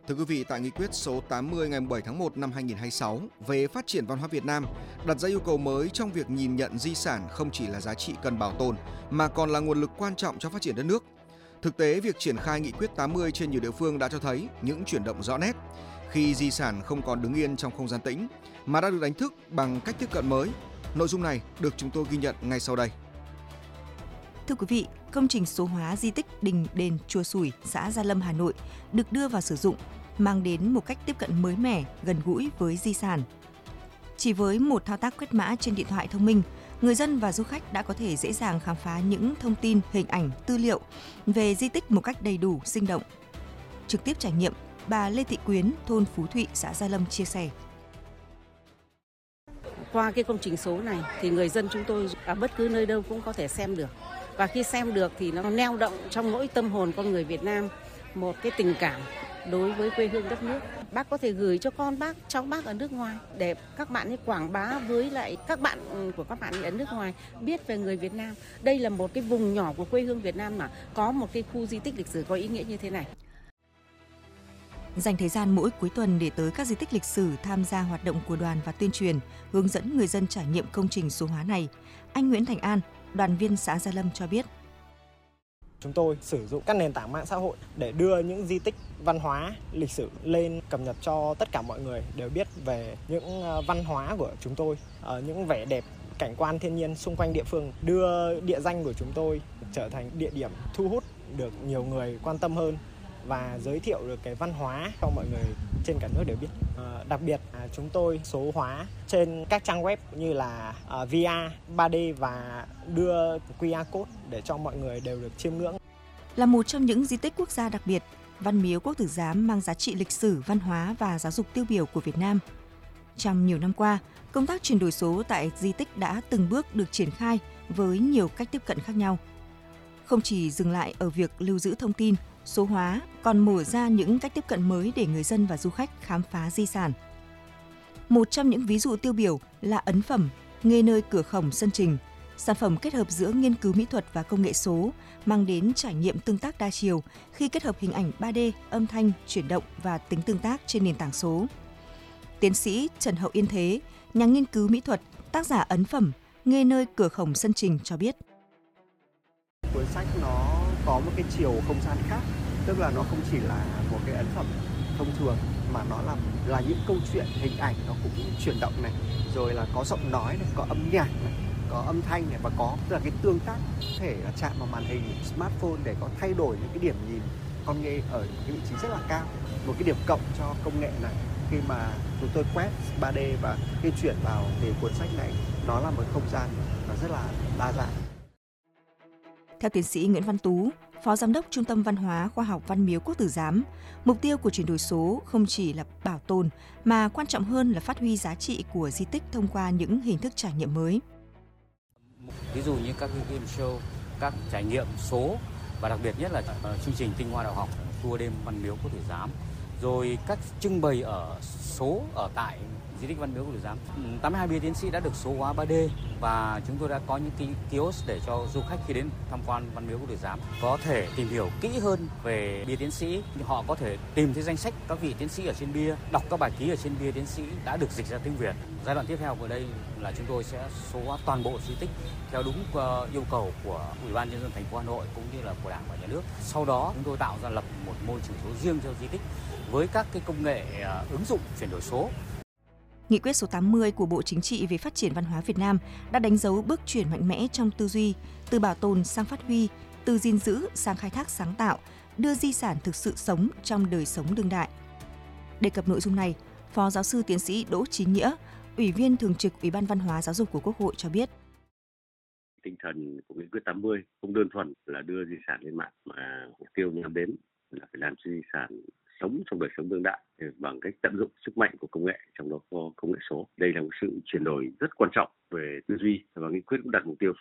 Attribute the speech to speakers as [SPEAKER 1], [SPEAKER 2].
[SPEAKER 1] Thưa quý vị, tại nghị quyết số 80 ngày 7 tháng 1 năm 2026 về phát triển văn hóa Việt Nam đặt ra yêu cầu mới trong việc nhìn nhận di sản không chỉ là giá trị cần bảo tồn mà còn là nguồn lực quan trọng cho phát triển đất nước. Thực tế, việc triển khai nghị quyết 80 trên nhiều địa phương đã cho thấy những chuyển động rõ nét khi di sản không còn đứng yên trong không gian tĩnh mà đã được đánh thức bằng cách tiếp cận mới. Nội dung này được chúng tôi ghi nhận ngay sau đây.
[SPEAKER 2] Thưa quý vị, công trình số hóa di tích Đình Đền Chùa Sủi, xã Gia Lâm, Hà Nội được đưa vào sử dụng, mang đến một cách tiếp cận mới mẻ, gần gũi với di sản. Chỉ với một thao tác quét mã trên điện thoại thông minh, người dân và du khách đã có thể dễ dàng khám phá những thông tin, hình ảnh, tư liệu về di tích một cách đầy đủ, sinh động. Trực tiếp trải nghiệm, bà Lê Thị Quyến, thôn Phú Thụy, xã Gia Lâm chia sẻ.
[SPEAKER 3] Qua cái công trình số này thì người dân chúng tôi ở bất cứ nơi đâu cũng có thể xem được. Và khi xem được thì nó neo động trong mỗi tâm hồn con người Việt Nam một cái tình cảm đối với quê hương đất nước. Bác có thể gửi cho con bác, cháu bác ở nước ngoài để các bạn ấy quảng bá với lại các bạn của các bạn ở nước ngoài biết về người Việt Nam. Đây là một cái vùng nhỏ của quê hương Việt Nam mà có một cái khu di tích lịch sử có ý nghĩa như thế này.
[SPEAKER 2] Dành thời gian mỗi cuối tuần để tới các di tích lịch sử tham gia hoạt động của đoàn và tuyên truyền, hướng dẫn người dân trải nghiệm công trình số hóa này, anh Nguyễn Thành An, đoàn viên xã Gia Lâm cho biết.
[SPEAKER 4] Chúng tôi sử dụng các nền tảng mạng xã hội để đưa những di tích văn hóa, lịch sử lên cập nhật cho tất cả mọi người đều biết về những văn hóa của chúng tôi, những vẻ đẹp, cảnh quan thiên nhiên xung quanh địa phương, đưa địa danh của chúng tôi trở thành địa điểm thu hút được nhiều người quan tâm hơn và giới thiệu được cái văn hóa cho mọi người trên cả nước đều biết. Đặc biệt chúng tôi số hóa trên các trang web như là VR, 3D và đưa QR code để cho mọi người đều được chiêm ngưỡng.
[SPEAKER 2] Là một trong những di tích quốc gia đặc biệt, Văn Miếu Quốc Tử Giám mang giá trị lịch sử, văn hóa và giáo dục tiêu biểu của Việt Nam. Trong nhiều năm qua, công tác chuyển đổi số tại di tích đã từng bước được triển khai với nhiều cách tiếp cận khác nhau. Không chỉ dừng lại ở việc lưu giữ thông tin, số hóa còn mở ra những cách tiếp cận mới để người dân và du khách khám phá di sản. Một trong những ví dụ tiêu biểu là ấn phẩm Nghê nơi cửa khổng sân Trình, sản phẩm kết hợp giữa nghiên cứu mỹ thuật và công nghệ số, mang đến trải nghiệm tương tác đa chiều khi kết hợp hình ảnh 3D, âm thanh, chuyển động và tính tương tác trên nền tảng số. Tiến sĩ Trần Hậu Yên Thế, nhà nghiên cứu mỹ thuật, tác giả ấn phẩm Nghê nơi cửa khổng sân Trình cho biết.
[SPEAKER 5] Cuốn sách nó có một cái chiều không gian khác, tức là nó không chỉ là một cái ấn phẩm thông thường mà nó là những câu chuyện, hình ảnh nó cũng chuyển động này, rồi là có giọng nói này, có âm nhạc này, có âm thanh này và có tức là cái tương tác có thể là chạm vào màn hình smartphone để có thay đổi những cái điểm nhìn con người ở cái vị trí rất là cao. Một cái điểm cộng cho công nghệ này khi mà chúng tôi quét 3D và khi chuyển vào thì cuốn sách này nó là một không gian nó rất là đa dạng.
[SPEAKER 2] Theo tiến sĩ Nguyễn Văn Tú, Phó Giám đốc Trung tâm Văn hóa Khoa học Văn Miếu Quốc Tử Giám, mục tiêu của chuyển đổi số không chỉ là bảo tồn mà quan trọng hơn là phát huy giá trị của di tích thông qua những hình thức trải nghiệm mới.
[SPEAKER 6] Ví dụ như các game show, các trải nghiệm số và đặc biệt nhất là chương trình tinh hoa đạo học, tour đêm Văn Miếu Quốc Tử Giám, rồi các trưng bày ở số ở tại di tích Văn Miếu Quốc Tử Giám. 82 bia tiến sĩ đã được số hóa 3D và chúng tôi đã có những cái kiosk để cho du khách khi đến tham quan Văn Miếu Quốc Tử Giám có thể tìm hiểu kỹ hơn về bia tiến sĩ. Họ có thể tìm thấy danh sách các vị tiến sĩ ở trên bia, đọc các bài ký ở trên bia tiến sĩ đã được dịch ra tiếng Việt. Giai đoạn tiếp theo của đây là chúng tôi sẽ số hóa toàn bộ di tích theo đúng yêu cầu của Ủy ban Nhân dân thành phố Hà Nội cũng như là của Đảng và Nhà nước. Sau đó chúng tôi tạo ra lập một môi trường số riêng cho di tích với các cái công nghệ ứng dụng chuyển đổi số.
[SPEAKER 2] Nghị quyết số 80 của Bộ Chính trị về phát triển văn hóa Việt Nam đã đánh dấu bước chuyển mạnh mẽ trong tư duy, từ bảo tồn sang phát huy, từ gìn giữ sang khai thác sáng tạo, đưa di sản thực sự sống trong đời sống đương đại. Đề cập nội dung này, Phó Giáo sư Tiến sĩ Đỗ Chí Nghĩa, Ủy viên Thường trực Ủy ban Văn hóa Giáo dục của Quốc hội cho biết.
[SPEAKER 7] Tinh thần của Nghị quyết 80 không đơn thuần là đưa di sản lên mạng mà mục tiêu nhắm đến là phải làm cho di sản sống trong đời sống đương đại bằng cách tận dụng sức mạnh của công nghệ, trong đó có công nghệ số. Đây là một sự chuyển đổi rất quan trọng về tư duy và nghị quyết cũng đặt mục tiêu